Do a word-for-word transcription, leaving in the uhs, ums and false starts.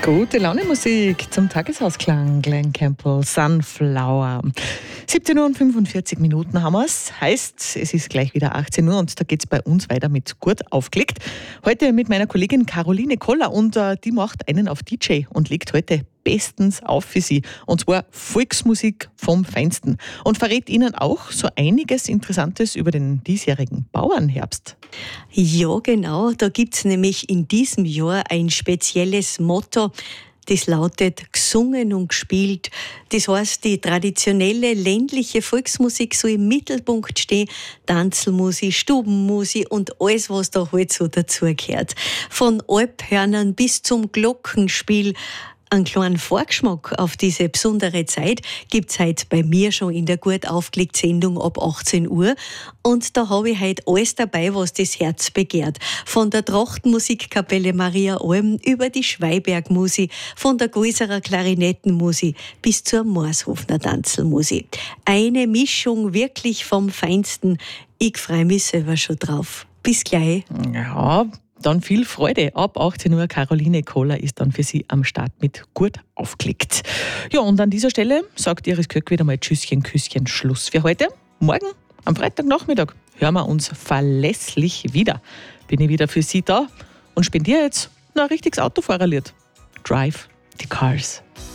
Gute Laune Musik zum Tagesausklang, Glen Campbell, Sunflower. siebzehn Uhr und fünfundvierzig Minuten haben wir es. Heißt, es ist gleich wieder achtzehn Uhr und da geht es bei uns weiter mit Gut aufgelegt. Heute mit meiner Kollegin Caroline Koller und äh, die macht einen auf D J und legt heute bestens auf für Sie. Und zwar Volksmusik vom Feinsten. Und verrät Ihnen auch so einiges Interessantes über den diesjährigen Bauernherbst. Ja, genau. Da gibt es nämlich in diesem Jahr ein spezielles Motto. Das lautet gesungen und gespielt. Das heißt, die traditionelle ländliche Volksmusik soll im Mittelpunkt stehen. Tanzelmusik, Stubenmusik und alles, was da halt so dazugehört. Von Alphörnern bis zum Glockenspiel. Einen kleinen Vorgeschmack auf diese besondere Zeit gibt es heute bei mir schon in der gut aufgelegten Sendung ab achtzehn Uhr. Und da habe ich heute alles dabei, was das Herz begehrt. Von der Trachtenmusikkapelle Maria Alm über die Schweibergmusik, von der Gäuserer Klarinettenmusik bis zur Morshofner Tanzelmusik. Eine Mischung wirklich vom Feinsten. Ich freue mich selber schon drauf. Bis gleich. Ja, dann viel Freude. Ab achtzehn Uhr Caroline Koller ist dann für Sie am Start mit Gut aufgelegt. Ja, und an dieser Stelle sagt Iris Köck wieder mal Tschüsschen, Küsschen, Schluss für heute. Morgen, am Freitagnachmittag, hören wir uns verlässlich wieder. Bin ich wieder für Sie da und spendiere jetzt noch ein richtiges Autofahrerlied. Drive the Cars.